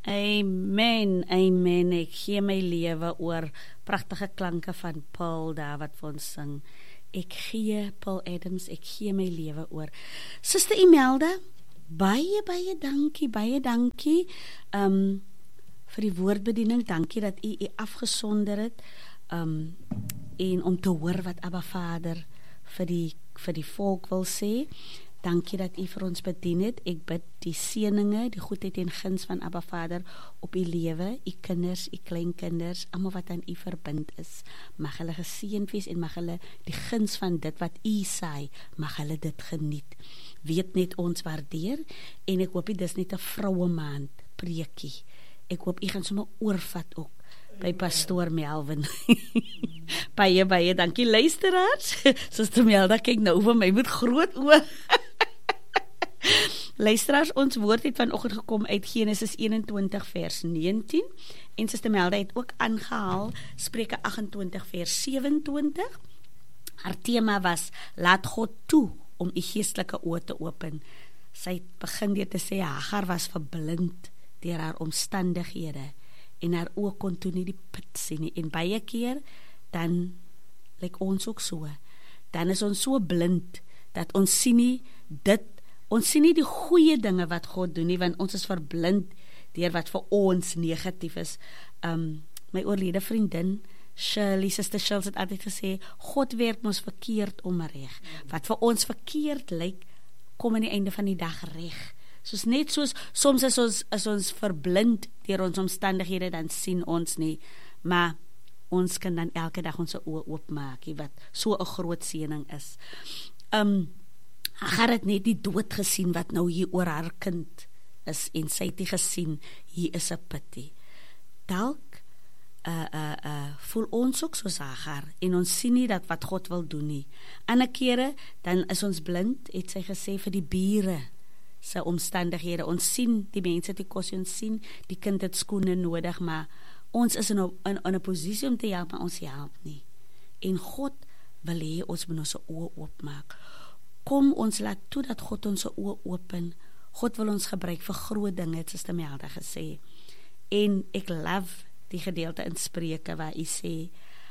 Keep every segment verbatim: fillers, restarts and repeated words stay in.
Amen, amen. Ek gee my lewe oor pragtige klanke van Paul daar wat vir ons sing. Ek gee Paul Adams, ek gee my lewe oor. Suster Imelda, baie, baie dankie, baie dankie um, vir die woordbediening. Dankie dat u u afgesonder het um, en om te hoor wat Abba Vader vir die, vir die volk wil sê. Dankie dat u vir ons bedien het. Ek bid die seëninge, die goedheid en guns van Abba Vader op u lewe, u kinders, u kleinkinders, almal wat aan u verbind is. Mag hulle geseënd wees en mag hulle die guns van dit wat u saai, mag hulle dit geniet. Weet net ons waardeer en ek hoop nie dis net 'n vroue maand preekie. Ek hoop u gaan sommer oorvat ook by Pastoor Melvin. baie, baie dankie luisteraars. Suster Melda kyk nou vir my met groot oë. Luisteraars, ons woord het vanoggend gekom uit Genesis eenentwintig vers negentien en Suster Melda het ook aangehaal Spreuke agentwintig vers sewentwintig. Haar tema was, laat God toe om die geestelike oë te open. Sy het begin deur te sê, Hagar was verblind deur haar omstandighede en haar oë kon toe nie die put sien nie. En baie keer, dan lyk ons ook so. Dan is ons so blind, dat ons sien nie dit, ons sien nie die goeie dinge wat God doen nie, want ons is verblind deur wat vir ons negatief is. Um, my oorlede vriendin, Shirley, Sister Shirley het altyd gesê, God werk ons verkeerd om reg. Wat vir ons verkeerd lyk, kom aan die einde van die dag reg. Soos net soos, soms is ons, is ons verblind deur ons omstandighede, dan sien ons nie, maar ons kan dan elke dag ons oë oopmaak, wat so 'n groot seëning is. Um, Hagar het net die dood gesien wat nou hier oor haar kind is, en sy het nie gesien, hier is 'n pity. Dalk uh, uh, uh, voel ons ook soos Hagar, en ons sien nie dat wat God wil doen nie. Ander kere, dan is ons blind, het sy gesê, vir die bure sy omstandighede. Ons sien die mense die kos, ons sien die kind het skoene nodig, maar ons is in 'n in, in 'n posisie om te help, maar ons help nie. En God wil hê ons moet ons oë oopmaak. Kom ons laat toe dat God ons oë open. God wil ons gebruik vir groot dinge, het Suster Melda gesê. En ek love die gedeelte in Spreuke waar hy sê,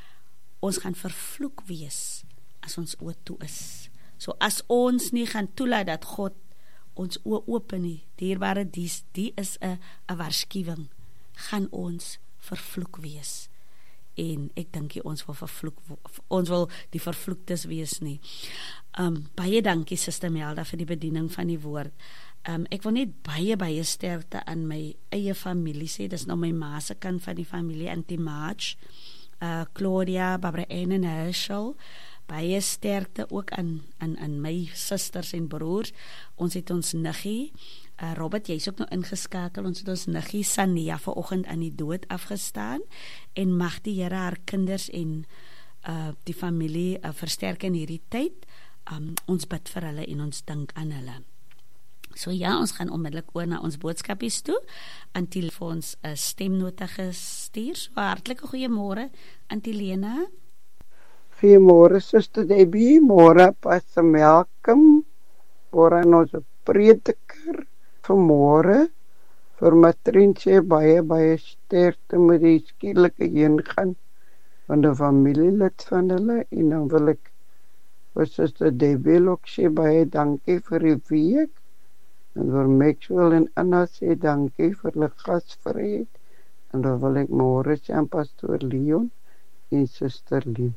ons gaan vervloek wees as ons oë toe is. So as ons nie gaan toelaat dat God ons oë open nie, dierbare dies, die is 'n 'n waarskuwing, gaan ons vervloek wees. En ek dink ons wil vervloek, ons wil die vervloektes wees nie. Um, baie dankie Suster Melda vir die bediening van die woord. Um, ek wil net baie, baie sterkte aan my eie familie sê, dis nou my ma se kant van die familie, Auntie March, uh, Claudia, Barbara Ann en Herschel, baie sterkte ook aan, aan, aan my susters en broers. Ons het ons niggie, uh, Robert, jy is ook nou ingeskakel, ons het ons niggie Sania vanoggend aan die dood afgestaan, en mag die Here haar kinders en uh, die familie uh, versterk in hierdie tyd. Um, ons bid vir hulle en ons dink aan hulle. So ja, ons gaan onmiddellik oor na ons boodskapies toe. Antie vir ons 'n stemnota gestuur. So hartlike goeiemôre, Antie Lena. Goeiemôre Suster Debbie, môre Pastor Malcolm, môre ons prediker, vanmôre vir Matrinse baie baie sterkte met die skielike heengaan van 'n familielid van hulle, en dan wil ek vir Suster Debbie ook sê baie dankie vir die week, en vir Maxwell en Anna sê dankie vir hulle gasvryheid, en dan wil ek môre sê aan Pastoor Leon en Suster Lien.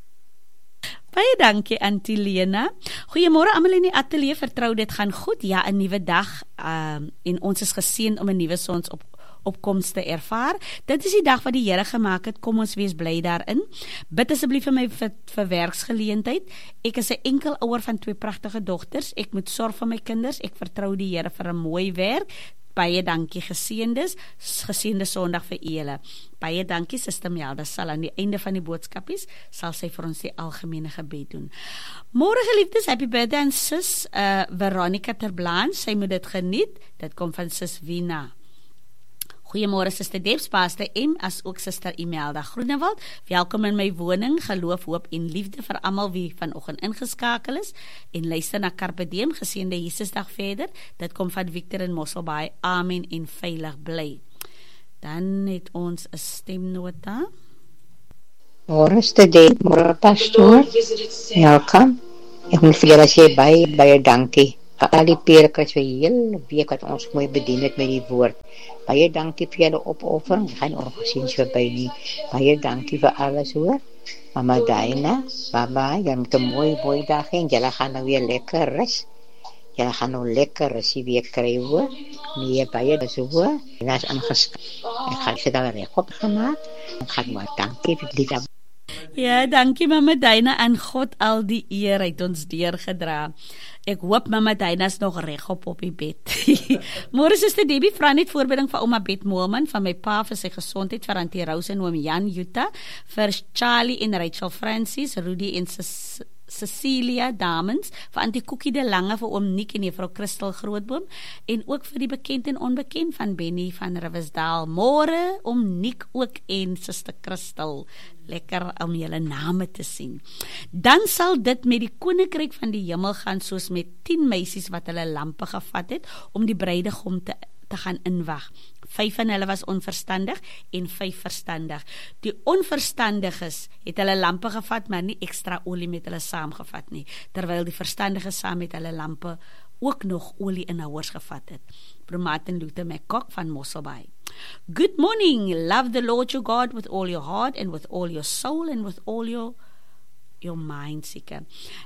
Baie dankie Auntie Lena. Goeiemôre almal in die ateljee, vertrou dit gaan goed. Ja, 'n nuwe dag um, en ons is geseën om 'n nuwe sonsop opkoms te ervaar. Dit is die dag wat die Here gemaak het, kom ons wees bly daarin. Bid asseblief vir my vir, vir werksgeleentheid. Ek is 'n enkel ouer van twee pragtige dogters. Ek moet sorg vir my kinders. Ek vertrou die Here vir 'n mooi werk. Baie dankie geseëndes, geseënde Sondag vir julle. Baie dankie Suster Melda sal aan die einde van die boodskapies sal sy vir ons die algemene gebed doen. Môre geliefdes, happy birthday aan sis uh, Veronica Terblaan, sy moet dit geniet. Dit kom van sis Wina. Goeiemôre Suster Debs, Pastor M, as ook Suster Imelda Groenewald. Welkom in my woning, geloof, hoop en liefde vir almal wie vanoggend ingeskakel is en luister na Carpe Diem, geseënde Jesusdag verder. Dit kom van Victor in Mosselbaai. Amen en veilig bly. Dan het ons 'n stemnota. Môre student, môre pastoor. Welkom. Ek wil vir julle sê baie baie dankie vir al die predikers vir die hele week wat ons mooi bedien het met die woord. Baie dankie vir julle opoffering. Geen ongesiens verby nie. Baie dankie vir alles hoor. Mama Daina, baba, jy moet 'n mooi mooi dag hê en julle gaan nou weer lekker rus. Julle gaan nou lekker rus die week kry hoor. Nee, baie dis hoor. En as aangeskat. Ek gaan dit al regop gemaak. Ek gaan maar dankie vir dit. Ja, dankie Mama Daina, en God al die eer het ons deurgedra. Ek hoop Mama Daina's nog regop op die bed. Môre Suster Debbie vra net voorbereiding vir ouma Bet Moelman, van my pa vir sy gesondheid, vir Auntie Rose en oom Jan Jutta, vir Charlie en Rachel Francis, Rudy en Sis Cecilia Damens, vir Auntie Cookie de Lange, vir oom Nick en juffrou Christel Grootboom, en ook vir die bekend en onbekend van Benny van Riversdal. Môre oom Nick ook en Suster Christel. Lekker om julle name te sien. Dan sal dit met die koninkryk van die hemel gaan soos met tien meisies wat hulle lampe gevat het om die bruidegom te te gaan inwag. Vyf van hulle was onverstandig en vyf verstandig. Die onverstandiges het hulle lampe gevat, maar nie ekstra olie met hulle saamgevat nie, terwyl die verstandiges saam met hulle lampe ook nog olie-inhouers gevat het. Bro Martin Luther McCock van Mosselbaai. Good morning, love the Lord your God with all your heart and with all your soul and with all your your mind, seeker.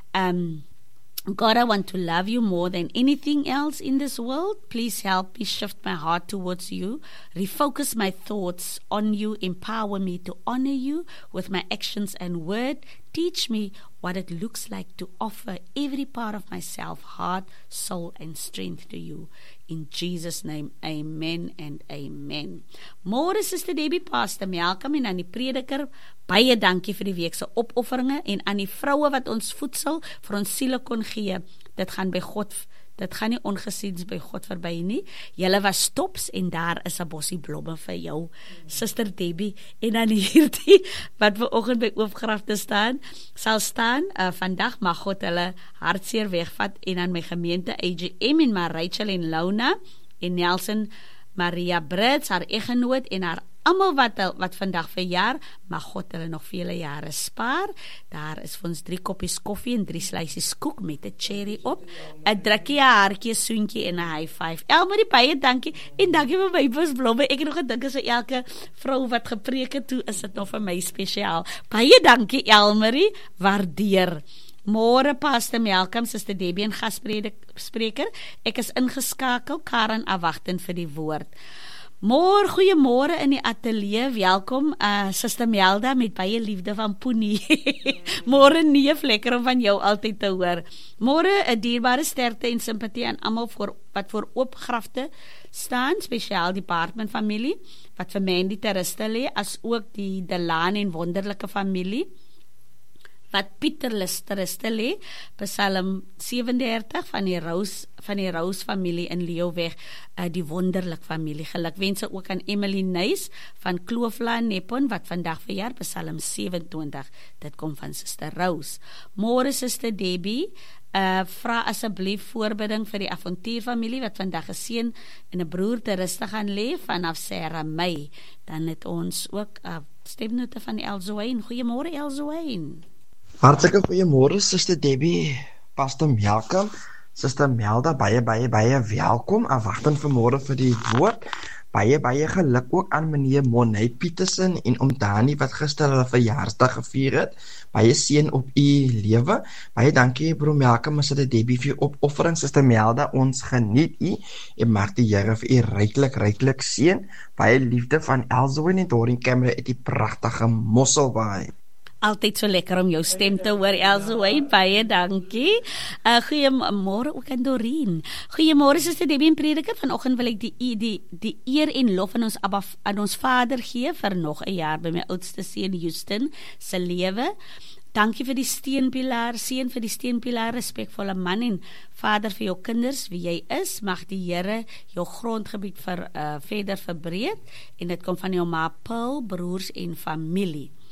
Um, God, I want to love you more than anything else in this world. Please help me shift my heart towards you, refocus my thoughts on you, empower me to honor you with my actions and word. Teach me what it looks like to offer every part of myself, heart, soul, and strength to you. In Jesus' name, amen and amen. Môre Suster Debbie, Pastor Malcolm en aan die prediker, baie dankie vir die week se opofferinge en aan die vroue wat ons voedsel vir ons siele kon gee. Dit gaan by God, dit gaan nie ongesiens by God verby nie. Julle was tops en daar is 'n bossie blomme vir jou, Suster Debbie, en dan hierdie wat vanoggend by oopgrafte staan, sal staan, uh, vandag mag God hulle hartseer wegvat en aan my gemeente A G M en maar Rachel en Launa en Nelson, Maria Brits, haar eggenoot en haar almal wat wat vandag verjaar, mag God hulle nog vele jare spaar. Daar is vir ons drie koppies koffie en drie slysies koek met 'n cherry op, 'n drukkie, 'n hartjie, soentjie en 'n high five. Elmarie, baie dankie en dankie vir my bosblomme. Ek het nog gedink as elke vrou wat gepreek het, toe is dit nog vir my spesiaal. Baie dankie Elmarie, waardeer. Môre Pastor Malcolm, Suster Debbie en gasspreker. Ek is ingeskakel, Karen afwagtend vir die woord. Môre, goeiemôre in die ateljee, welkom uh, Suster Melda met baie liefde van Poenie. Môre neef, lekker om van jou altyd te hoor. Môre 'n dierbare sterkte en simpatie aan almal voor wat voor oopgrafte staan, spesiaal die Bartman familie wat vir Mandy te ruste lê, as ook die Delan en wonderlike familie wat Pieter Lister lê, Psalm sewendertig van die Rose van die Rose familie in Leeuweg, uh, die wonderlik familie. Gelukwense ook aan Emily Nys van Klooflaan Nepon wat vandag verjaar, Psalm sewenentwintig. Dit kom van Suster Rose. Môre Suster Debbie, uh, vra asseblief voorbidding vir die avontuurfamilie wat vandag 'n seun en 'n broer te rustig gaan lê vanaf Sarah May. Dan het ons ook 'n uh, stemnote van Elzoein. Goeiemôre Elzoein. Hartlike goeiemôre Suster Debbie, Pastor Malcolm, Suster Melda, baie baie baie welkom. Afwagtend vanmôre vir die woord. Baie baie geluk ook aan meneer Monet Petersen en oom Dani wat gister hulle verjaarsdag gevier het. Baie seën op u lewe. Baie dankie broer Malcolm en Suster Debbie vir u opoffering. Suster Melda, ons geniet u en mag die Here vir u ryklik ryklik seën. Baie liefde van Elzoe en Dorien Cameron uit die pragtige Mosselbaai. Altyd so lekker om jou stem te hoor, Elzoe, baie dankie. Uh, Goeiemôre ook aan Dorien. Goeiemôre Suster Debbie en prediker. Vanoggend wil ek die, die, die eer en lof aan ons, Abba, aan ons Vader gee vir nog 'n jaar by my oudste seun Houston se lewe. Dankie vir die steunpilaar, seën vir die steunpilaar, respekvolle man en Vader vir jou kinders, wie jy is. Mag die Here jou grondgebied vir, uh, verder verbreed en dit kom van jou ma Paul, broers en familie.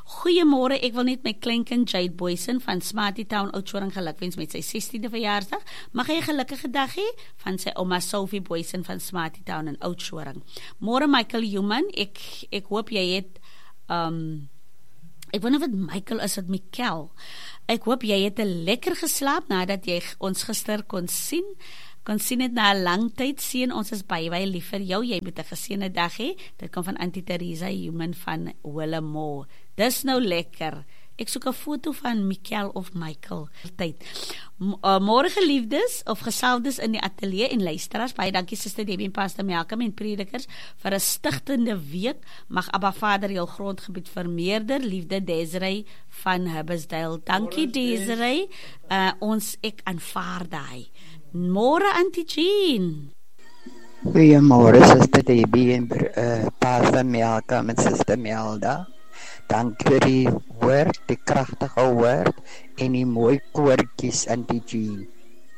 Goeiemôre, ek wil net my kleinkind Jade Boysen van Smarty Town Oudtshoorn gelukwens met sy sestiende verjaarsdag. Mag hy 'n gelukkige dag hê van sy ouma Sophie Boysen van Smarty Town in Oudtshoorn. Môre Michael Human, ek ek hoop jy het um ek weet nie wat Michael is, wat Michael. Ek hoop jy het 'n lekker geslaap nadat jy ons gister kon sien. Kon sien het na 'n lang tyd sien, ons is baie baie lief vir jou, jy moet 'n geseënde dag hê. Dit kom van Auntie Teresa Human van Willemo. Dis nou lekker. Ek soek 'n foto van Michael of Michael tyd. Uh, môre geliefdes of geseldes in die ateljee en luisteraars, baie dankie Suster Debbie en Pastor Malcolm en predikers vir 'n stigtende week. Mag Abba Vader jou grondgebied vermeerder. Liefde Desiree van Hubbersdale. Dankie Desiree. Uh, ons ek aanvaar daai. Môre Auntie Jean. Goeiemôre Suster Debbie en uh, Pastor Malcolm en Suster Melda. Dank vir die woord, die kragtige woord en die mooi koortjies Auntie Jean.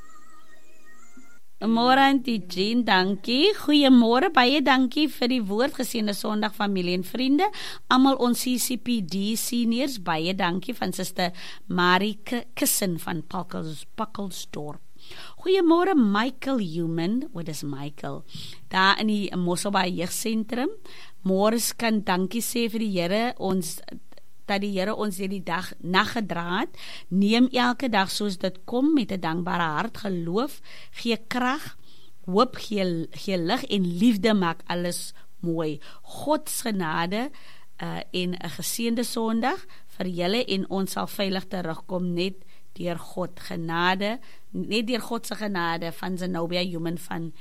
Môre Auntie Jean, dankie. Goeiemôre, baie dankie vir die woord. Geseënde Sondag familie en vriende. Almal ons C C P D seniors, baie dankie van Suster Marie Kissen van Pakkelsdorp. Goeiemôre Michael Human, wat is Michael? Daar in die Mosselbaai Jeugsentrum. Môre kan dankie sê vir die Here ons dat die Here ons hierdie dag naggedra het. Neem elke dag soos dit kom met 'n dankbare hart, geloof, gee krag, hoop, gee, gee lig en liefde maak alles mooi. God se genade uh, en 'n geseënde Sondag vir julle en ons sal veilig terugkom net deur God genade, net deur God se genade van Zenobia Human van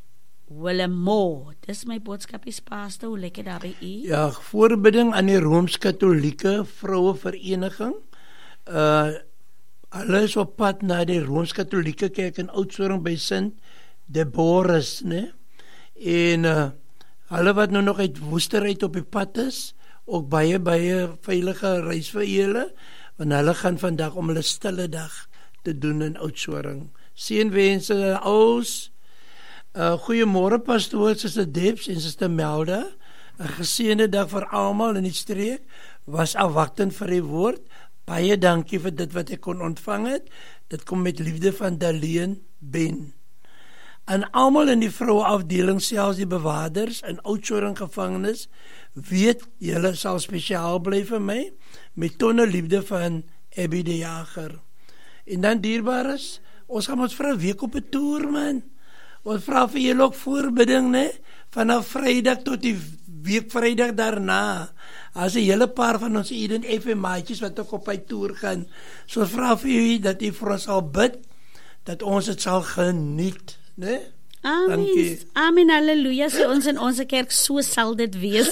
Willemo. Dis my boodskap is Pastor, hoe lekker daar by u? Ja, voorbidding aan die Rooms-Katolieke Vroue Vereniging. Uh, hulle is op pad na die Rooms-Katolieke Kerk in Oudtshoorn by Sint Deborah's, né? En uh, hulle wat nou nog uit Woester uit op die pad is, ook baie baie veilige reis vir julle, want hulle gaan vandag om hulle stille dag te doen in Oudtshoorn. Seënwense ouers. Uh, goeiemôre pastoor, Suster Debs en Suster Melda. 'n Geseënde dag vir almal in die streek. Was afwaktend vir die woord. Baie dankie vir dit wat ek kon ontvang het. Dit kom met liefde van Daleen Ben. En almal in die vroue afdeling, selfs die bewakers in Oudtshoorn gevangenis, weet julle sal spesiaal bly vir my met tonne liefde van Abby die Jager. En dan dierbares, ons gaan ons vir 'n week op 'n toer man. Ons vra vir julle ook voorbidding, né? Vanaf Vrydag tot die week Vrydag daarna. As 'n hele paar van ons Eden F M maatjies wat ook op hy toer gaan. So vra vir julle dat u vir ons sal bid dat ons dit sal geniet, né? Amen. Amen, halleluja. So ons in ons kerk so sal dit wees.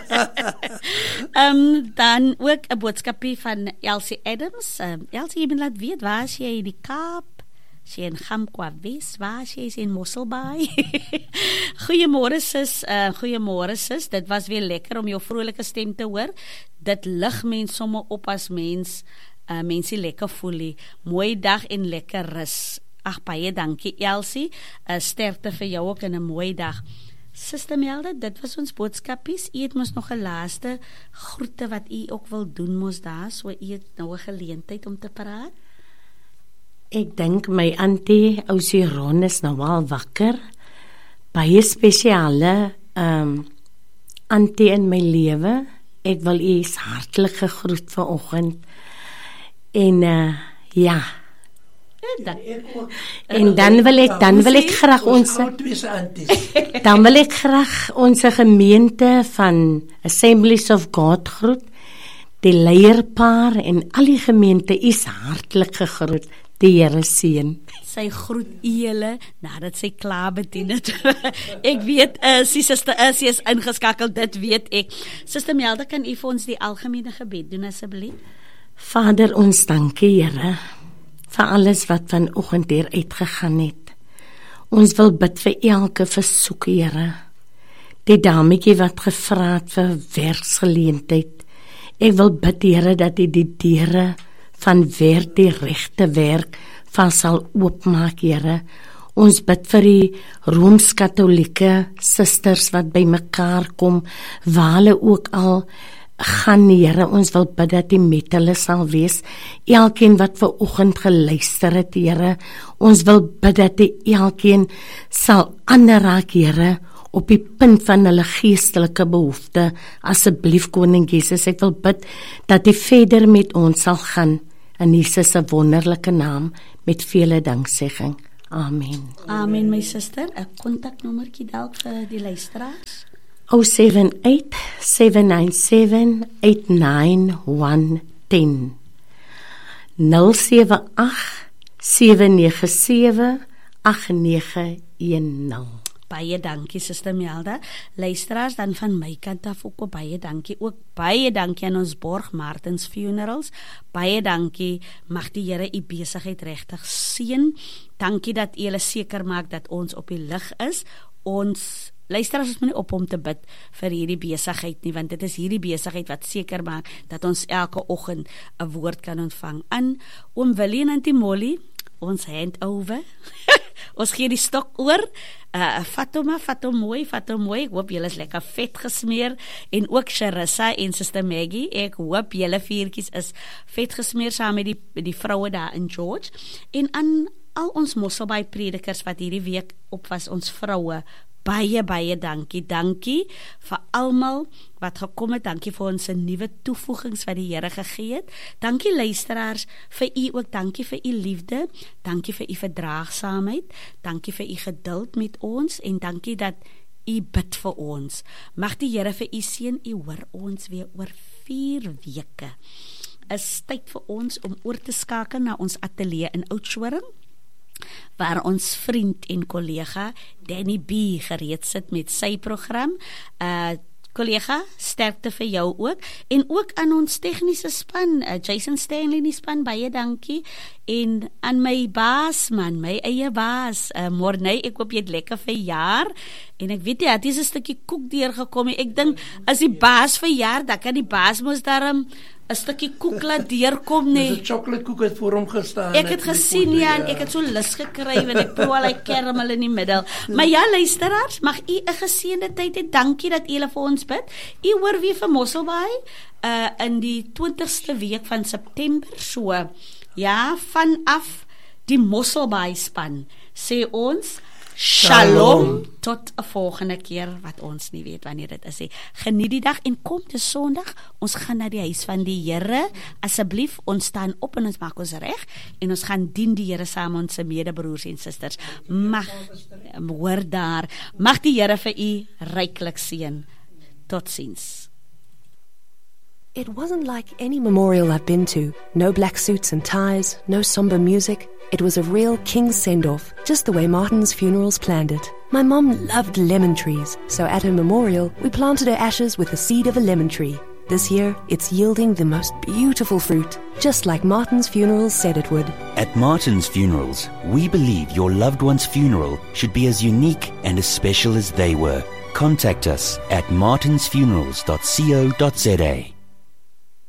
um, dan ook 'n boodskapie van Elsie Adams. Um, Elsie, jy moet laat weet, waar is jy in die Kaap? Sy in Gamkwa Wes, waar sy is in Mosselbaai. Goeiemôre sis, uh, goeiemôre sis. Dit was weer lekker om jou vrolike stem te hoor. Dit lig mens sommer op as mens, uh, mensie lekker voel. Mooi dag en lekker rus. Ag baie dankie Elsie. Uh, sterkte vir jou ook in 'n mooi dag. Suster Melda, dit was ons boodskapies. U het mos nog 'n laaste groete wat u ook wil doen mos daar, so u het nou 'n geleentheid om te praat. Ek dink my auntie Ousie Ron is nou al wakker. Baie spesiale um, auntie in my lewe. Ek wil u hartlik gegroet vanoggend. En uh, ja. Dan, en dan wil ek dan wil ek graag ons dan wil ek graag ons gemeente van Assemblies of God groet. Die leierpaar en al die gemeente is hartlik gegroet. Die Here seën. Sy groet julle nadat sy klaar bedien het. Ek weet, uh, sy suster uh, sy is ingeskakel, dit weet ek. Suster Melda, kan u vir ons die algemene gebed doen asseblief? Vader, ons dankie Here vir alles wat vanoggend hier uitgegaan het. Ons wil bid vir elke versoek, Here. Die dametjie wat gevra het vir werksgeleentheid. Ek wil bid, Here, dat U die deure van werk, die regte werk, van sal oopmaak, Here. Ons bid vir die Rooms-Katolieke sisters wat by mekaar kom, waar hulle ook al gaan, Here, ons wil bid dat U met hulle sal wees. Elkeen wat ver oggend geluister het, Here, ons wil bid dat U elkeen sal aanraak, Here, op die punt van hulle geestelike behoefte. Asseblief, Koning Jesus, ek wil bid dat U verder met ons sal gaan, in Jesus se wonderlike naam, met vele danksegging. Amen. Amen, my suster. 'n kontaknommertjie dalk vir die luisteraars. zero seven eight, seven nine seven, eight nine one one zero. nul sewe agt, sewe nege sewe, agt nege een nul. Baie dankie, Suster Melda. Luisteraars, dan van my kant af ook baie dankie. Ook baie dankie aan ons borg Martins Funerals. Baie dankie. Mag die Here U besigheid regtig seën. Dankie dat U hulle seker maak dat ons op die lig is. Ons luisteraars, ons moet nie op om te bid vir hierdie besigheid nie, want dit is hierdie besigheid wat seker maak dat ons elke oggend 'n woord kan ontvang. Aan Oom Willie en Auntie Molly, ons hand over. Ons gee die stok oor. Uh, Fatoma, Fatom mooi, Fatom mooi. Ek hoop julle is lekker vet gesmeer. En ook Sharissa en Sister Maggie. Ek hoop julle viertjies is vet gesmeer saam met die, die vroue daar in George. En aan al ons Mosselbaai predikers wat hierdie week op was, ons vroue, baie, baie dankie. Dankie vir almal wat gekom het. Dankie vir ons nuwe toevoegings wat die Here gegee het. Dankie luisteraars, vir u ook. Dankie vir u liefde. Dankie vir u verdraagsaamheid. Dankie vir u geduld met ons. En dankie dat u bid vir ons. Mag die Here vir u seën. U hoor ons weer oor vier weke. Is tyd vir ons om oor te skakel na ons ateljee in Oudtshoorn, waar ons vriend en kollega Danny B gereed sit met sy program. Uh, kollega, sterkte vir jou ook. En ook aan ons tegniese span, uh, Jason Stanley die span, baie dankie. En aan my baas man, my eie baas, uh, Morney, ek hoop jy het lekker verjaar. En ek weet jy, het is 'n stukkie koek deurgekom. Ek dink, as die baas verjaar, dan kan die baas mos daarom 'n stukkie koek laat deurkom, nee. Dis 'n chocolate koek het voor hom gestaan. Ek het gesien, ja, en ek het so lus gekry, want ek proe al die karamel in die middel. Maar ja, luisteraars, mag u 'n geseënde tyd hê. Dankie dat julle vir ons bid. U hoor weer van Mosselbaai, uh, in die twintigste week van September, so, ja, vanaf die Mosselbaai span, sê ons, Shalom, Shalom. Tot 'n volgende keer wat ons nie weet wanneer dit is. Geniet die dag en kom te Sondag. Ons gaan na die huis van die Here. Asseblief, ons staan op en ons maak ons reg en ons gaan dien die Here saam met ons medebroers en susters. Mag hoor daar. Mag die Here vir u ryklik seën. Totsiens. It wasn't like any memorial I've been to. No black suits and ties, no somber music. It was a real king's send-off, just the way Martin's Funerals planned it. My mom loved lemon trees, so at her memorial, we planted her ashes with the seed of a lemon tree. This year, it's yielding the most beautiful fruit, just like Martin's Funerals said it would. At Martin's Funerals, we believe your loved one's funeral should be as unique and as special as they were. Contact us at martins funerals dot co dot za.